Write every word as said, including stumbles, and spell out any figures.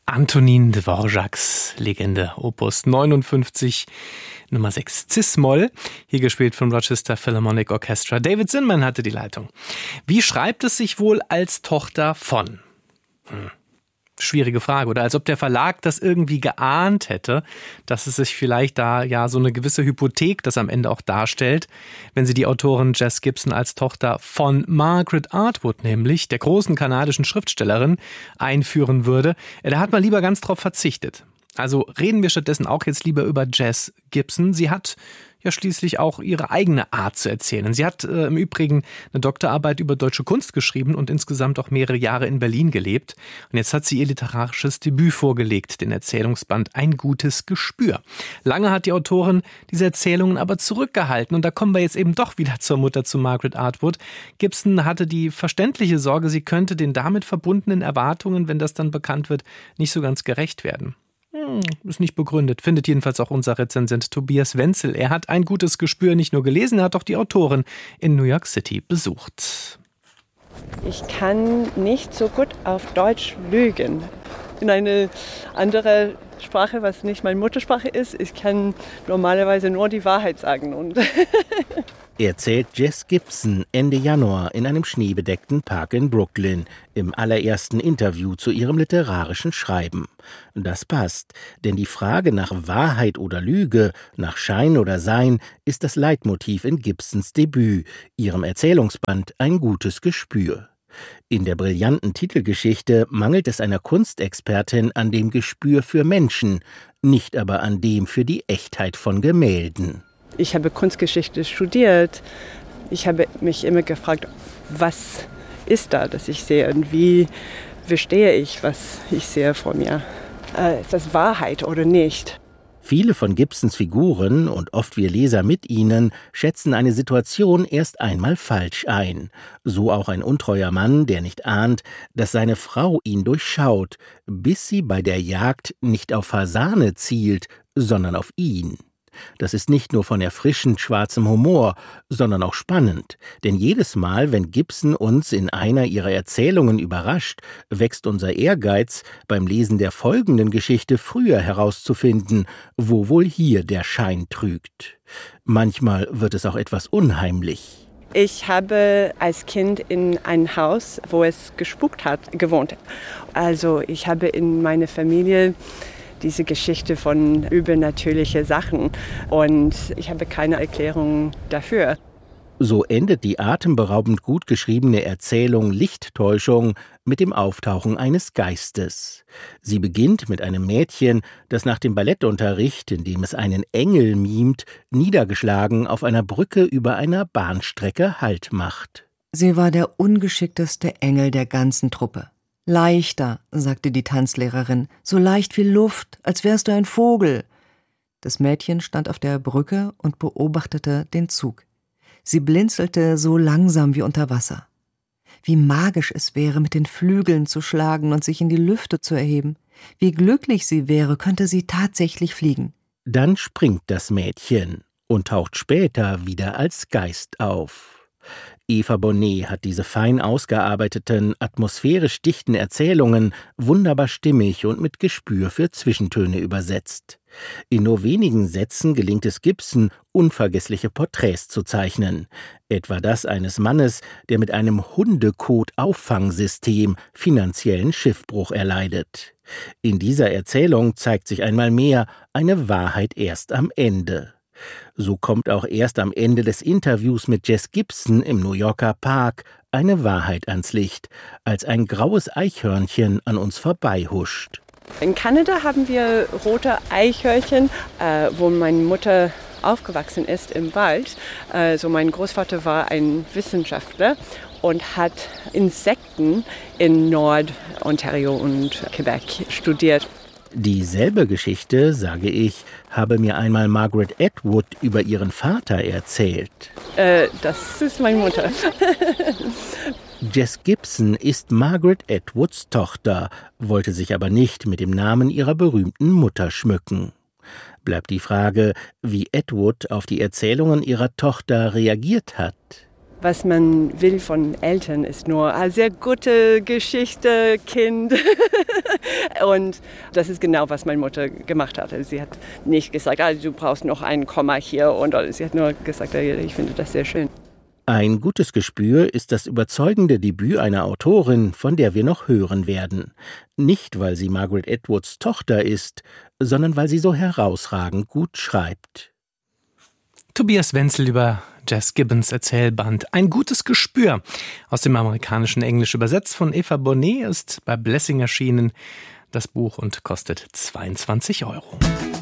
Antonin Dvořáks Legende, Opus neunundfünfzig, Nummer sechs, Cis-Moll, hier gespielt vom Rochester Philharmonic Orchestra. David Zinman hatte die Leitung. Wie schreibt es sich wohl als Tochter von? Hm. Schwierige Frage, oder? Als ob der Verlag das irgendwie geahnt hätte, dass es sich vielleicht da ja so eine gewisse Hypothek das am Ende auch darstellt, wenn sie die Autorin Jess Gibson als Tochter von Margaret Atwood, nämlich der großen kanadischen Schriftstellerin, einführen würde. Da hat man lieber ganz drauf verzichtet. Also reden wir stattdessen auch jetzt lieber über Jess Gibson. Sie hat ja schließlich auch ihre eigene Art zu erzählen. Sie hat äh, im Übrigen eine Doktorarbeit über deutsche Kunst geschrieben und insgesamt auch mehrere Jahre in Berlin gelebt. Und jetzt hat sie ihr literarisches Debüt vorgelegt, den Erzählungsband Ein gutes Gespür. Lange hat die Autorin diese Erzählungen aber zurückgehalten. Und da kommen wir jetzt eben doch wieder zur Mutter, zu Margaret Atwood. Gibson hatte die verständliche Sorge, sie könnte den damit verbundenen Erwartungen, wenn das dann bekannt wird, nicht so ganz gerecht werden. Hm, ist nicht begründet, findet jedenfalls auch unser Rezensent Tobias Wenzel. Er hat Ein gutes Gespür nicht nur gelesen, er hat auch die Autorin in New York City besucht. Ich kann nicht so gut auf Deutsch lügen. In eine andere Sprache, was nicht meine Muttersprache ist, ich kann normalerweise nur die Wahrheit sagen. Und erzählt Jess Gibson Ende Januar in einem schneebedeckten Park in Brooklyn im allerersten Interview zu ihrem literarischen Schreiben. Das passt, denn die Frage nach Wahrheit oder Lüge, nach Schein oder Sein, ist das Leitmotiv in Gibsons Debüt, ihrem Erzählungsband Ein gutes Gespür. In der brillanten Titelgeschichte mangelt es einer Kunstexpertin an dem Gespür für Menschen, nicht aber an dem für die Echtheit von Gemälden. Ich habe Kunstgeschichte studiert. Ich habe mich immer gefragt, was ist da, das ich sehe und wie verstehe ich, was ich sehe vor mir. Äh, ist das Wahrheit oder nicht? Viele von Gibsons Figuren und oft wir Leser mit ihnen schätzen eine Situation erst einmal falsch ein. So auch ein untreuer Mann, der nicht ahnt, dass seine Frau ihn durchschaut, bis sie bei der Jagd nicht auf Fasane zielt, sondern auf ihn. Das ist nicht nur von erfrischend schwarzem Humor, sondern auch spannend. Denn jedes Mal, wenn Gibson uns in einer ihrer Erzählungen überrascht, wächst unser Ehrgeiz, beim Lesen der folgenden Geschichte früher herauszufinden, wo wohl hier der Schein trügt. Manchmal wird es auch etwas unheimlich. Ich habe als Kind in einem Haus, wo es gespukt hat, gewohnt. Also ich habe in meiner Familie diese Geschichte von übernatürlichen Sachen und ich habe keine Erklärung dafür. So endet die atemberaubend gut geschriebene Erzählung Lichttäuschung mit dem Auftauchen eines Geistes. Sie beginnt mit einem Mädchen, das nach dem Ballettunterricht, in dem es einen Engel mimt, niedergeschlagen auf einer Brücke über einer Bahnstrecke Halt macht. Sie war der ungeschickteste Engel der ganzen Truppe. Leichter, sagte die Tanzlehrerin, so leicht wie Luft, als wärst du ein Vogel. Das Mädchen stand auf der Brücke und beobachtete den Zug. Sie blinzelte so langsam wie unter Wasser. Wie magisch es wäre, mit den Flügeln zu schlagen und sich in die Lüfte zu erheben. Wie glücklich sie wäre, könnte sie tatsächlich fliegen. Dann springt das Mädchen und taucht später wieder als Geist auf. Eva Bonnet hat diese fein ausgearbeiteten, atmosphärisch dichten Erzählungen wunderbar stimmig und mit Gespür für Zwischentöne übersetzt. In nur wenigen Sätzen gelingt es Gibson, unvergessliche Porträts zu zeichnen. Etwa das eines Mannes, der mit einem Hundekot-Auffangsystem finanziellen Schiffbruch erleidet. In dieser Erzählung zeigt sich einmal mehr eine Wahrheit erst am Ende. So kommt auch erst am Ende des Interviews mit Jess Gibson im New Yorker Park eine Wahrheit ans Licht, als ein graues Eichhörnchen an uns vorbeihuscht. In Kanada haben wir rote Eichhörnchen, äh, wo meine Mutter aufgewachsen ist im Wald. Also mein Großvater war ein Wissenschaftler und hat Insekten in Nord-Ontario und Quebec studiert. Dieselbe Geschichte, sage ich, habe mir einmal Margaret Atwood über ihren Vater erzählt. Äh, das ist meine Mutter. Jess Gibson ist Margaret Atwoods Tochter, wollte sich aber nicht mit dem Namen ihrer berühmten Mutter schmücken. Bleibt die Frage, wie Atwood auf die Erzählungen ihrer Tochter reagiert hat. Was man will von Eltern ist nur eine sehr gute Geschichte, Kind. Und das ist genau, was meine Mutter gemacht hat. Sie hat nicht gesagt, ah, du brauchst noch ein Komma hier. Und sie hat nur gesagt, ich finde das sehr schön. Ein gutes Gespür ist das überzeugende Debüt einer Autorin, von der wir noch hören werden. Nicht, weil sie Margaret Atwoods Tochter ist, sondern weil sie so herausragend gut schreibt. Tobias Wenzel über Jess Gibbons Erzählband Ein gutes Gespür. Aus dem amerikanischen Englisch übersetzt von Eva Bonnet, ist bei Blessing erschienen. Das Buch und kostet zweiundzwanzig Euro.